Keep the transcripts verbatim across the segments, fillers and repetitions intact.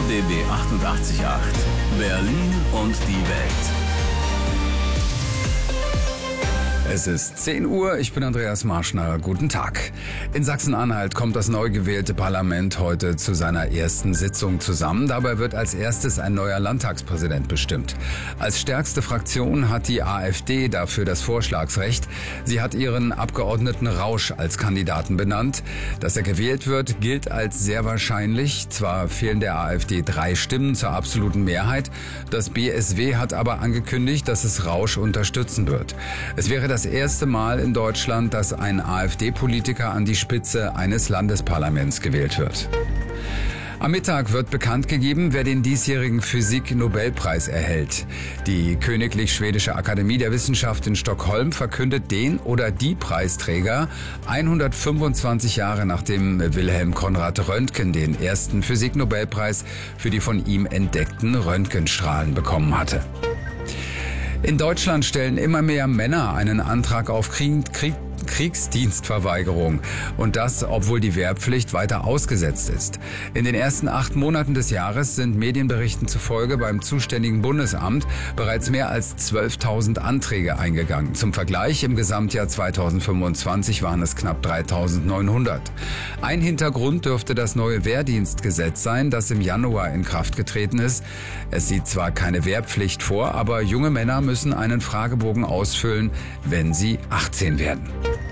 R B B achtundachtzig Komma acht. Berlin und die Welt. Es ist zehn Uhr, ich bin Andreas Marschner, guten Tag. In Sachsen-Anhalt kommt das neu gewählte Parlament heute zu seiner ersten Sitzung zusammen. Dabei wird als erstes ein neuer Landtagspräsident bestimmt. Als stärkste Fraktion hat die AfD dafür das Vorschlagsrecht. Sie hat ihren Abgeordneten Rausch als Kandidaten benannt. Dass er gewählt wird, gilt als sehr wahrscheinlich. Zwar fehlen der AfD drei Stimmen zur absoluten Mehrheit. Das B S W hat aber angekündigt, dass es Rausch unterstützen wird. Es wäre das Das erste Mal in Deutschland, dass ein AfD-Politiker an die Spitze eines Landesparlaments gewählt wird. Am Mittag wird bekannt gegeben, wer den diesjährigen Physik-Nobelpreis erhält. Die Königlich Schwedische Akademie der Wissenschaft in Stockholm verkündet den oder die Preisträger hundertfünfundzwanzig Jahre nachdem Wilhelm Konrad Röntgen den ersten Physik-Nobelpreis für die von ihm entdeckten Röntgenstrahlen bekommen hatte. In Deutschland stellen immer mehr Männer einen Antrag auf Krieg, Krieg, Kriegsdienstverweigerung. Und das, obwohl die Wehrpflicht weiter ausgesetzt ist. In den ersten acht Monaten des Jahres sind Medienberichten zufolge beim zuständigen Bundesamt bereits mehr als zwölftausend Anträge eingegangen. Zum Vergleich, im Gesamtjahr zweitausendfünfundzwanzig waren es knapp dreitausendneunhundert. Ein Hintergrund dürfte das neue Wehrdienstgesetz sein, das im Januar in Kraft getreten ist. Es sieht zwar keine Wehrpflicht vor, aber junge Männer müssen einen Fragebogen ausfüllen, wenn sie achtzehn werden.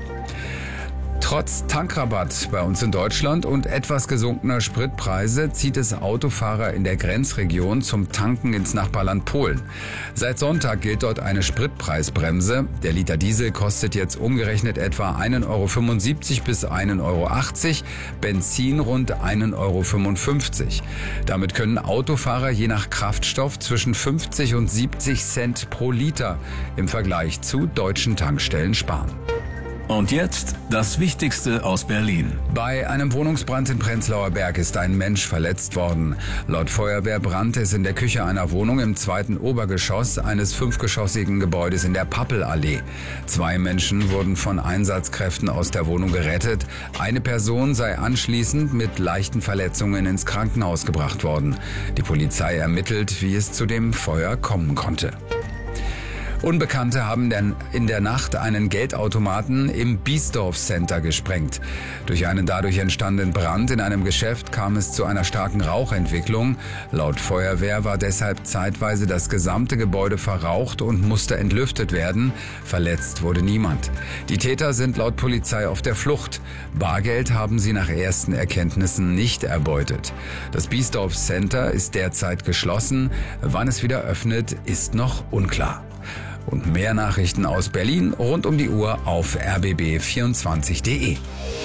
Trotz Tankrabatt bei uns in Deutschland und etwas gesunkener Spritpreise zieht es Autofahrer in der Grenzregion zum Tanken ins Nachbarland Polen. Seit Sonntag gilt dort eine Spritpreisbremse. Der Liter Diesel kostet jetzt umgerechnet etwa ein Euro fünfundsiebzig bis ein Euro achtzig, Benzin rund ein Euro fünfundfünfzig. Damit können Autofahrer je nach Kraftstoff zwischen fünfzig und siebzig Cent pro Liter im Vergleich zu deutschen Tankstellen sparen. Und jetzt das Wichtigste aus Berlin. Bei einem Wohnungsbrand in Prenzlauer Berg ist ein Mensch verletzt worden. Laut Feuerwehr brannte es in der Küche einer Wohnung im zweiten Obergeschoss eines fünfgeschossigen Gebäudes in der Pappelallee. Zwei Menschen wurden von Einsatzkräften aus der Wohnung gerettet. Eine Person sei anschließend mit leichten Verletzungen ins Krankenhaus gebracht worden. Die Polizei ermittelt, wie es zu dem Feuer kommen konnte. Unbekannte haben in der Nacht einen Geldautomaten im Biesdorf Center gesprengt. Durch einen dadurch entstandenen Brand in einem Geschäft kam es zu einer starken Rauchentwicklung. Laut Feuerwehr war deshalb zeitweise das gesamte Gebäude verraucht und musste entlüftet werden. Verletzt wurde niemand. Die Täter sind laut Polizei auf der Flucht. Bargeld haben sie nach ersten Erkenntnissen nicht erbeutet. Das Biesdorf Center ist derzeit geschlossen. Wann es wieder öffnet, ist noch unklar. Und mehr Nachrichten aus Berlin rund um die Uhr auf r b b vierundzwanzig punkt d e.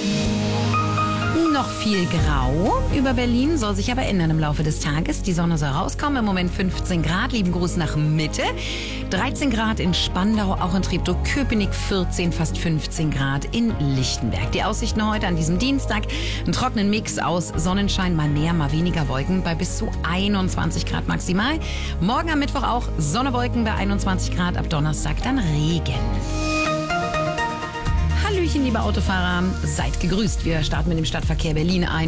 Noch viel grau über Berlin, soll sich aber ändern im Laufe des Tages. Die Sonne soll rauskommen, im Moment fünfzehn Grad, lieben Gruß nach Mitte. dreizehn Grad in Spandau, auch in Treptow-Köpenick vierzehn, fast fünfzehn Grad in Lichtenberg. Die Aussichten heute an diesem Dienstag, einen trockenen Mix aus Sonnenschein, mal mehr, mal weniger Wolken bei bis zu einundzwanzig Grad maximal. Morgen am Mittwoch auch Sonne, Wolken bei einundzwanzig Grad, ab Donnerstag dann Regen. Hallöchen, liebe Autofahrer, seid gegrüßt. Wir starten mit dem Stadtverkehr Berlin ein.